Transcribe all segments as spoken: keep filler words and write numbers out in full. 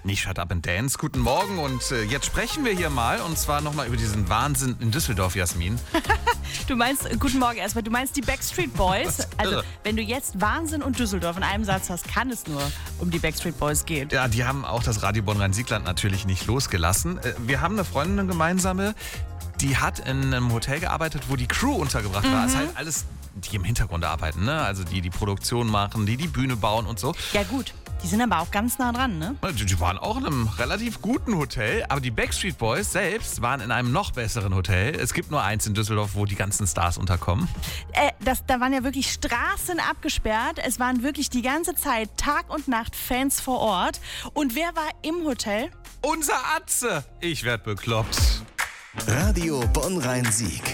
Nicht Shut Up and Dance. Guten Morgen und äh, jetzt sprechen wir hier mal und zwar nochmal über diesen Wahnsinn in Düsseldorf, Jasmin. Du meinst, guten Morgen erstmal, du meinst die Backstreet Boys? Also irre. wenn du jetzt Wahnsinn und Düsseldorf in einem Satz hast, kann es nur um die Backstreet Boys gehen. Ja, die haben auch das Radio Bonn-Rhein-Siegland natürlich nicht losgelassen. Äh, wir haben eine Freundin, eine gemeinsame, die hat in einem Hotel gearbeitet, wo die Crew untergebracht war. Das ist halt alles, die im Hintergrund arbeiten, ne? Also die die Produktion machen, die die Bühne bauen und so. Ja gut, die sind aber auch ganz nah dran, ne? Die, die waren auch in einem relativ guten Hotel, aber die Backstreet Boys selbst waren in einem noch besseren Hotel. Es gibt nur eins in Düsseldorf, wo die ganzen Stars unterkommen. Äh, das, da waren ja wirklich Straßen abgesperrt. Es waren wirklich die ganze Zeit Tag und Nacht Fans vor Ort. Und wer war im Hotel? Unser Atze! Ich werd bekloppt. Radio Bonn-Rhein-Sieg.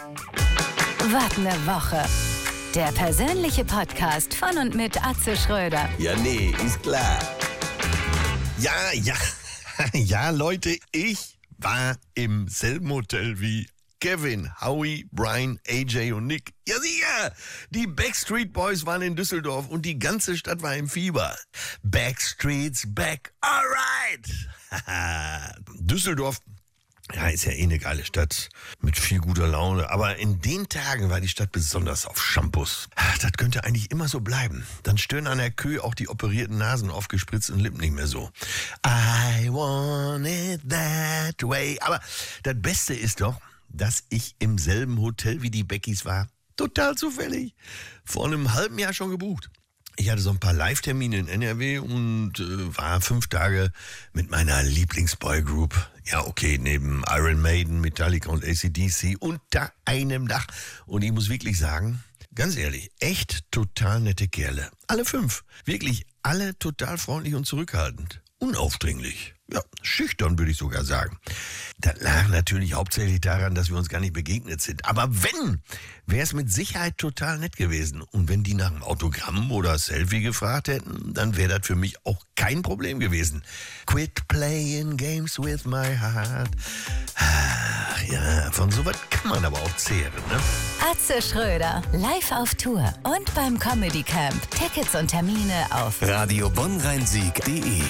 Wart eine Woche. Der persönliche Podcast von und mit Atze Schröder. Ja, nee, ist klar. Ja, ja, ja, Leute, ich war im selben Hotel wie Kevin, Howie, Brian, A J und Nick. Ja, sicher! Die Backstreet Boys waren in Düsseldorf und die ganze Stadt war im Fieber. Backstreet's back, alright! Düsseldorf, ja, ist ja eh eine geile Stadt mit viel guter Laune. Aber in den Tagen war die Stadt besonders auf Shampoos. Das könnte eigentlich immer so bleiben. Dann stören an der Kühe auch die operierten Nasen auf gespritzten Lippen nicht mehr so. I want it that way. Aber das Beste ist doch, dass ich im selben Hotel wie die Beckys war. Total zufällig. Vor einem halben Jahr schon gebucht. Ich hatte so ein paar Live-Termine in N R W und äh, war fünf Tage mit meiner Lieblingsboygroup. Ja, okay, neben Iron Maiden, Metallica und A C D C unter einem Dach. Und ich muss wirklich sagen, ganz ehrlich, echt total nette Kerle. Alle fünf. Wirklich alle total freundlich und zurückhaltend. Unaufdringlich. Ja, schüchtern würde ich sogar sagen. Das lag natürlich hauptsächlich daran, dass wir uns gar nicht begegnet sind. Aber wenn, wäre es mit Sicherheit total nett gewesen. Und wenn die nach einem Autogramm oder Selfie gefragt hätten, dann wäre das für mich auch kein Problem gewesen. Quit playing games with my heart. Ach ja, von sowas kann man aber auch zehren, ne? Atze Schröder, live auf Tour und beim Comedy Camp. Tickets und Termine auf Radio Bonn Rhein Sieg punkt de